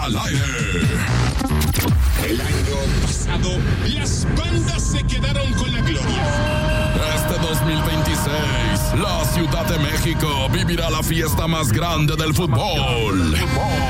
al aire. El año pasado, las bandas se quedaron con la gloria. Este 2026, la Ciudad de México vivirá la fiesta más grande del fútbol.